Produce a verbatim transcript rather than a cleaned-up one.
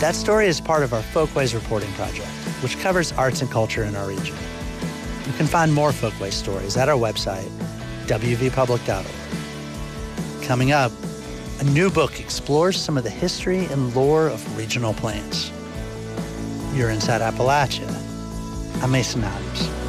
That story is part of our Folkways reporting project, which covers arts and culture in our region. You can find more Folkways stories at our website, w v public dot org. Coming up, a new book explores some of the history and lore of regional plants. You're Inside Appalachia. I'm Mason Adams.